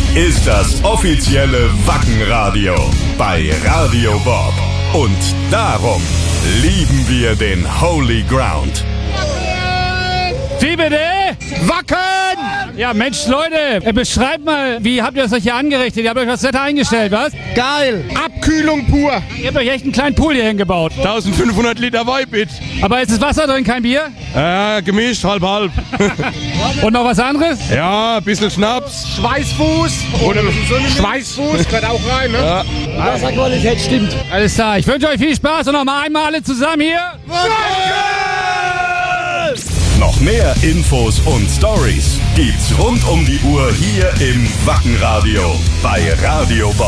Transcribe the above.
ist das offizielle Wackenradio bei Radio Bob. Und darum lieben wir den Holy Ground. Wie bitte? Wacken! Ja, Mensch, Leute, beschreibt mal, wie habt ihr das euch hier angerichtet? Ihr habt euch das Wetter eingestellt, was? Geil! Abkühlung pur! Ihr habt euch echt einen kleinen Pool hier hingebaut. 1500 Liter Weibit. Aber ist das Wasser drin, kein Bier? Gemischt, halb. Und noch was anderes? Ja, ein bisschen Schnaps. Schweißfuß. Oder Schweißfuß gehört auch rein, ne? Ja. Wasserqualität stimmt. Alles klar, ich wünsche euch viel Spaß und noch mal einmal alle zusammen hier. Noch mehr Infos und Stories gibt's rund um die Uhr hier im Wackenradio bei Radio Bob.